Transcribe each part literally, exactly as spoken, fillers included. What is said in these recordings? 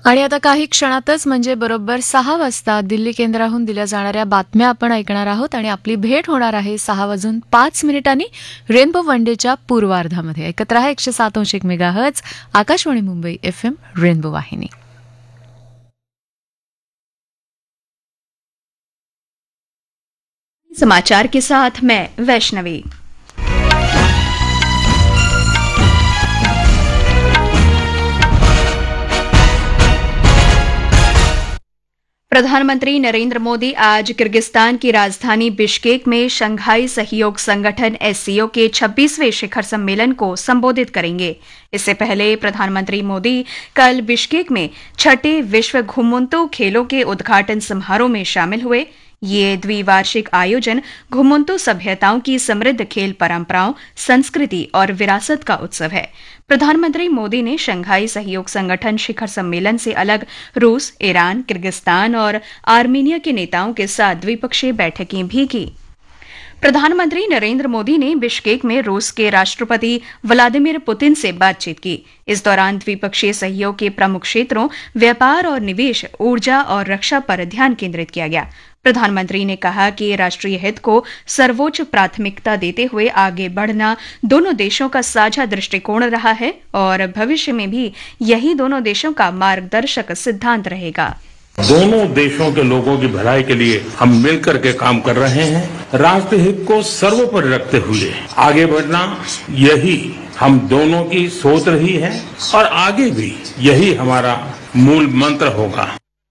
आणि आता काही क्षणातच म्हणजे बरोबर सहा वाजता दिल्ली केंद्राहून दिल्या जाणाऱ्या बातम्या आपण ऐकणार आहोत आणि आपली भेट होणार आहे सहा वाजून पाच मिनिटांनी रेनबो वनडेच्या पूर्वार्धामध्ये. ऐकत रहा एकशे सात अंश एक mega hertz Akashvani Mumbai F M rainbow वाहिनी. समाचार के साथ मैं वैष्णवी। प्रधानमंत्री नरेंद्र मोदी आज किर्गिस्तान की राजधानी बिश्केक में शंघाई सहयोग संगठन एससीओ के छब्बीसवें शिखर सम्मेलन को संबोधित करेंगे। इससे पहले प्रधानमंत्री मोदी कल बिश्केक में छठे विश्व घुमंतू खेलों के उद्घाटन समारोह में शामिल हुए। ये द्विवार्षिक आयोजन घुमंतू सभ्यताओं की समृद्ध खेल परंपराओं, संस्कृति और विरासत का उत्सव है। प्रधानमंत्री मोदी ने शंघाई सहयोग संगठन शिखर सम्मेलन से अलग रूस, ईरान, किर्गिस्तान और आर्मीनिया के नेताओं के साथ द्विपक्षीय बैठकें भी की। प्रधानमंत्री नरेंद्र मोदी ने बिश्केक में रूस के राष्ट्रपति व्लादिमीर पुतिन से बातचीत की। इस दौरान द्विपक्षीय सहयोग के प्रमुख क्षेत्रों व्यापार और निवेश, ऊर्जा और रक्षा पर ध्यान केंद्रित किया गया। प्रधानमंत्री ने कहा कि राष्ट्रीय हित को सर्वोच्च प्राथमिकता देते हुए आगे बढ़ना दोनों देशों का साझा दृष्टिकोण रहा है और भविष्य में भी यही दोनों देशों का मार्गदर्शक सिद्धांत रहेगा। दोनों देशों के लोगों की भलाई के लिए हम मिलकर के काम कर रहे हैं। राष्ट्रीय हित को सर्वोपरि रखते हुए आगे बढ़ना, यही हम दोनों की सोच रही है और आगे भी यही हमारा मूल मंत्र होगा।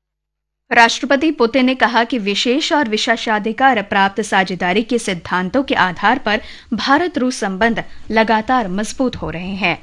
राष्ट्रपति पुतिन ने कहा कि विशेष और विशेषाधिकार प्राप्त साझेदारी के सिद्धांतों के आधार पर भारत रूस संबंध लगातार मजबूत हो रहे हैं।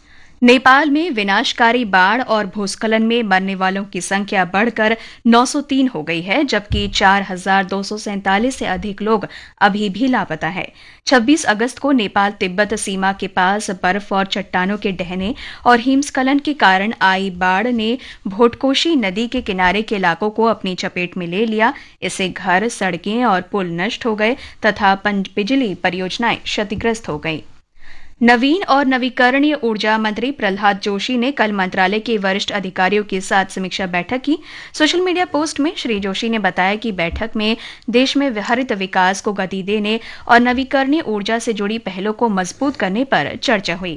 नेपाल में विनाशकारी बाढ़ और भूस्खलन में मरने वालों की संख्या बढ़कर नौ सौ तीन हो गई है, जबकि चार हजार दो सौ सैंतालीस से अधिक लोग अभी भी लापता हैं। छब्बीस अगस्त को नेपाल तिब्बत सीमा के पास बर्फ और चट्टानों के ढहने और हिमस्खलन के कारण आई बाढ़ ने भोटकोशी नदी के किनारे के इलाकों को अपनी चपेट में ले लिया। इससे घर, सड़कें और पुल नष्ट हो गए तथा बिजली परियोजनाएं क्षतिग्रस्त हो गईं। नवीन और नवीकरणीय ऊर्जा मंत्री प्रहलाद जोशी ने कल मंत्रालय के वरिष्ठ अधिकारियों के साथ समीक्षा बैठक की। सोशल मीडिया पोस्ट में श्री जोशी ने बताया कि बैठक में देश में हरित विकास को गति देने और नवीकरणीय ऊर्जा से जुड़ी पहलों को मजबूत करने पर चर्चा हुई।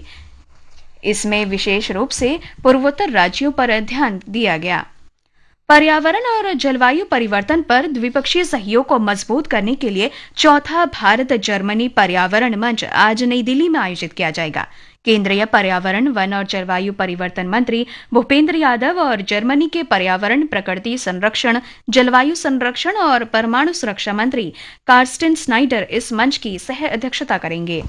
इसमें विशेष रूप से पूर्वोत्तर राज्यों पर ध्यान दिया गया। पर्यावरण और जलवायु परिवर्तन पर द्विपक्षीय सहयोग को मजबूत करने के लिए चौथा भारत जर्मनी पर्यावरण मंच आज नई दिल्ली में आयोजित किया जाएगा। केंद्रीय पर्यावरण, वन और जलवायु परिवर्तन मंत्री भूपेंद्र यादव और जर्मनी के पर्यावरण, प्रकृति संरक्षण, जलवायु संरक्षण और परमाणु सुरक्षा मंत्री कार्स्टेन स्नाइडर इस मंच की सह अध्यक्षता करेंगे।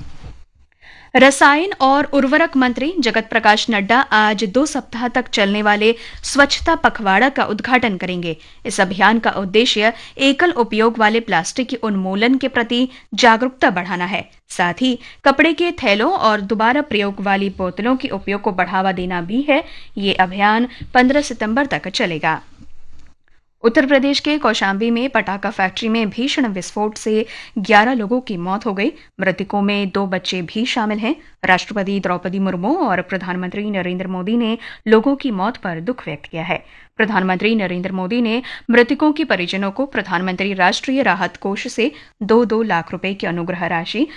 रसायन और उर्वरक मंत्री जगत प्रकाश नड्डा आज दो सप्ताह तक चलने वाले स्वच्छता पखवाड़ा का उद्घाटन करेंगे। इस अभियान का उद्देश्य एकल उपयोग वाले प्लास्टिक के उन्मूलन के प्रति जागरूकता बढ़ाना है। साथ ही कपड़े के थैलों और दोबारा प्रयोग वाली बोतलों के उपयोग को बढ़ावा देना भी है। ये अभियान पंद्रह सितंबर तक चलेगा। उत्तर प्रदेश के कौशाम्बी में पटाखा फैक्ट्री में भीषण विस्फोट से ग्यारह लोगों की मौत हो गई। मृतकों में दो बच्चे भी शामिल हैं। राष्ट्रपति द्रौपदी मुर्मू और प्रधानमंत्री नरेंद्र मोदी ने लोगों की मौत पर दुख व्यक्त किया है। प्रधानमंत्री नरेंद्र मोदी ने मृतकों के परिजनों को प्रधानमंत्री राष्ट्रीय राहत कोष से दो दो लाख रुपए की अनुग्रह राशि